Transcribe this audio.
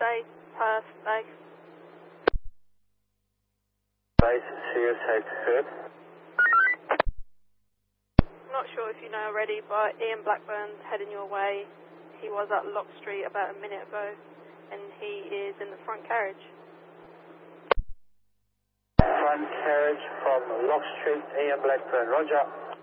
say Perth, base. Base, CSH heard. Not sure if you know already, but Ian Blackburn's heading your way. He was at Lock Street about a minute ago, and he is in the front carriage. Front carriage from Lock Street, Ian Blackburn, roger.